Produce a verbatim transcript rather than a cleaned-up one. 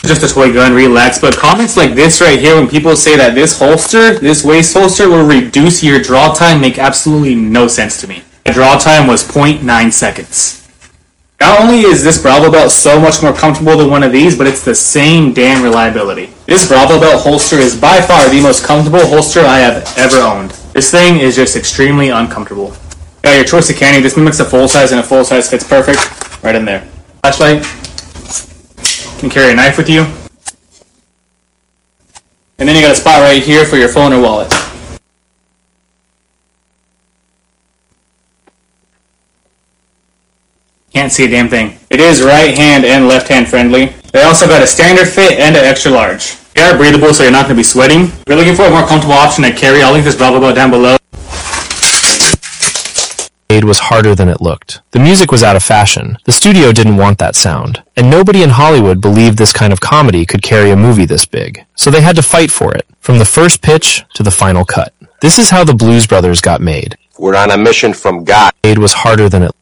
Just a toy gun, relax. But comments like this right here, when people say that this holster, this waist holster, will reduce your draw time, make absolutely no sense to me. The draw time was zero point nine seconds. Not only is this Bravo belt so much more comfortable than one of these, but it's the same damn reliability. This Bravo belt holster is by far the most comfortable holster I have ever owned. This thing is just extremely uncomfortable. Got your choice of candy. This mimics a full size, and a full size fits perfect right in there. Flashlight. You can carry a knife with you. And then you got a spot right here for your phone or wallet. Can't see a damn thing. It is right hand and left hand friendly. They also got a standard fit and an extra large. They are breathable, so you're not going to be sweating. If you're looking for a more comfortable option to carry, I'll link this Bravo belt down below. Was harder than it looked. The music was out of fashion. The studio didn't want that sound. And nobody in Hollywood believed this kind of comedy could carry a movie this big. So they had to fight for it, from the first pitch to the final cut. This is how the Blues Brothers got made. We're on a mission from God. It was harder than it